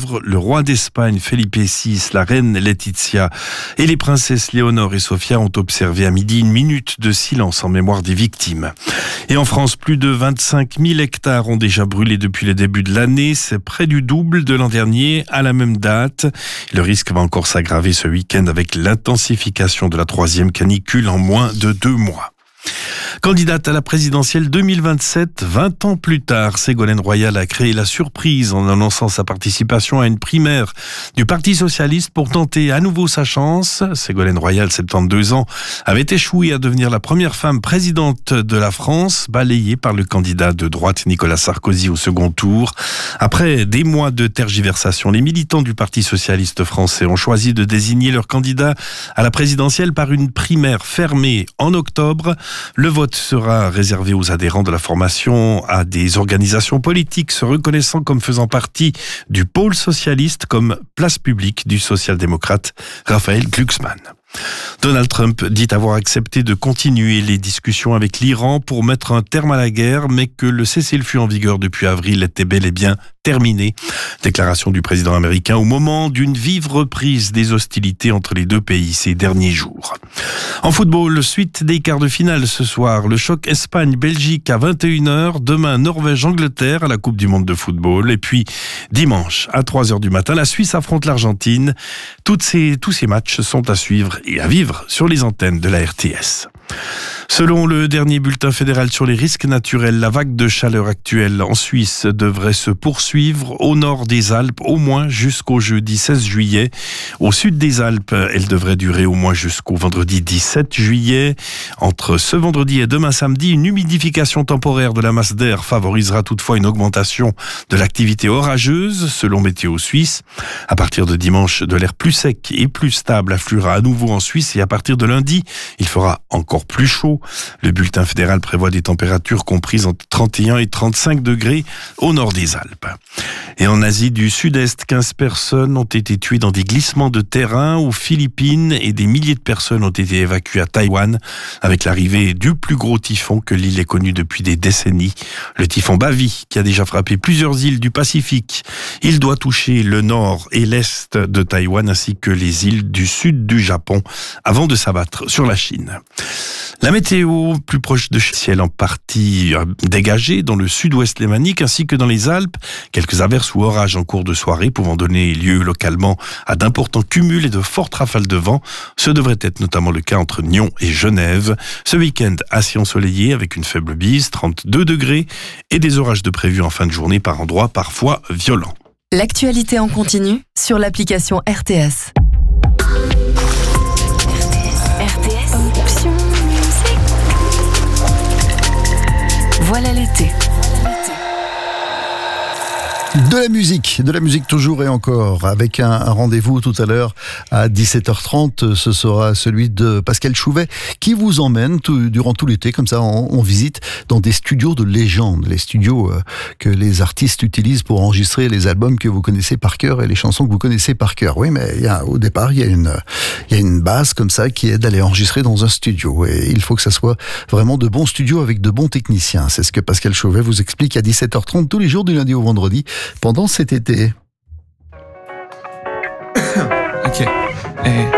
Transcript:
Louvre, le roi d'Espagne Felipe VI, la reine Laetitia et les princesses Léonore et Sophia ont observé à midi une minute de silence en mémoire des victimes. Et en France, plus de 25 000 hectares ont déjà brûlé depuis le début de l'année. C'est près du double de l'an dernier à la même date. Le risque va encore s'aggraver ce week-end avec l'intensification de la troisième canicule en moins de 2 mois. Candidate à la présidentielle 2027, 20 ans plus tard, Ségolène Royal a créé la surprise en annonçant sa participation à une primaire du Parti socialiste pour tenter à nouveau sa chance. Ségolène Royal, 72 ans, avait échoué à devenir la première femme présidente de la France, balayée par le candidat de droite Nicolas Sarkozy au second tour. Après des mois de tergiversation, les militants du Parti socialiste français ont choisi de désigner leur candidat à la présidentielle par une primaire fermée en octobre. Le vote sera réservé aux adhérents de la formation, à des organisations politiques se reconnaissant comme faisant partie du pôle socialiste, comme Place publique du social-démocrate Raphaël Glucksmann. Donald Trump dit avoir accepté de continuer les discussions avec l'Iran pour mettre un terme à la guerre, mais que le cessez-le-feu en vigueur depuis avril était bel et bien terminé. Déclaration du président américain au moment d'une vive reprise des hostilités entre les deux pays ces derniers jours. En football, suite des quarts de finale ce soir, le choc Espagne-Belgique à 21h, demain Norvège-Angleterre à la Coupe du monde de football, et puis dimanche à 3h du matin, la Suisse affronte l'Argentine. Tous ces matchs sont à suivre et à vivre sur les antennes de la RTS. Selon le dernier bulletin fédéral sur les risques naturels, la vague de chaleur actuelle en Suisse devrait se poursuivre au nord des Alpes au moins jusqu'au jeudi 16 juillet. Au sud des Alpes, elle devrait durer au moins jusqu'au vendredi 17 juillet. Entre ce vendredi et demain samedi, une humidification temporaire de la masse d'air favorisera toutefois une augmentation de l'activité orageuse, selon Météo Suisse. À partir de dimanche, de l'air plus sec et plus stable affluera à nouveau en Suisse et à partir de lundi, il fera encore plus chaud. Le bulletin fédéral prévoit des températures comprises entre 31 et 35 degrés au nord des Alpes. Et en Asie du Sud-Est, 15 personnes ont été tuées dans des glissements de terrain aux Philippines et des milliers de personnes ont été évacuées à Taïwan avec l'arrivée du plus gros typhon que l'île ait connu depuis des décennies. Le typhon Bavi, qui a déjà frappé plusieurs îles du Pacifique. Il doit toucher le nord et l'est de Taïwan ainsi que les îles du sud du Japon avant de s'abattre sur la Chine. La météo, plus proche de ciel en partie dégagé dans le sud-ouest lémanique ainsi que dans les Alpes. Quelques averses ou orages en cours de soirée pouvant donner lieu localement à d'importants cumuls et de fortes rafales de vent. Ce devrait être notamment le cas entre Nyon et Genève. Ce week-end assez ensoleillé avec une faible bise, 32 degrés et des orages de prévus en fin de journée par endroits parfois violents. L'actualité en continu sur l'application RTS. RTS. Option musique. Voilà l'été. De la musique toujours et encore, avec un rendez-vous tout à l'heure à 17h30. Ce sera celui de Pascal Chouvet qui vous emmène durant tout l'été, comme ça on visite dans des studios de légende, les studios que les artistes utilisent pour enregistrer les albums que vous connaissez par cœur et les chansons que vous connaissez par cœur. Oui, mais au départ, il y a une base comme ça qui aide à les enregistrer dans un studio. Et il faut que ça soit vraiment de bons studios avec de bons techniciens. C'est ce que Pascal Chauvet vous explique à 17h30 tous les jours du lundi au vendredi pendant cet été. Ok.